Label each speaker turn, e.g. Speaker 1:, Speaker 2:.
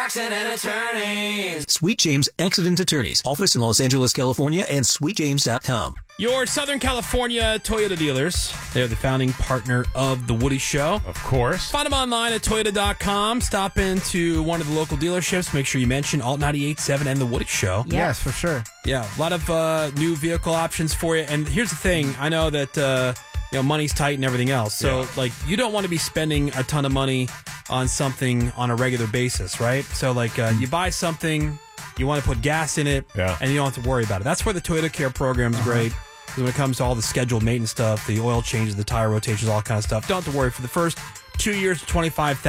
Speaker 1: Jackson and Attorneys.
Speaker 2: Sweet James Accident Attorneys. Office in Los Angeles, California, and sweetjames.com.
Speaker 3: Your Southern California Toyota dealers. They're the founding partner of The Woody Show.
Speaker 4: Of course.
Speaker 3: Find them online at Toyota.com. Stop into one of the local dealerships. Make sure you mention Alt 98.7 and The Woody Show.
Speaker 5: Yes, for sure.
Speaker 3: Yeah, a lot of new vehicle options for you. And here's the thing. I know that money's tight and everything else. So, you don't want to be spending a ton of money on something on a regular basis, right? So, you buy something, you want to put gas in it, and you don't have to worry about it. That's where the Toyota Care program is great. When it comes to all the scheduled maintenance stuff, the oil changes, the tire rotations, all kind of stuff, don't have to worry. For the first 2 years, $25,000.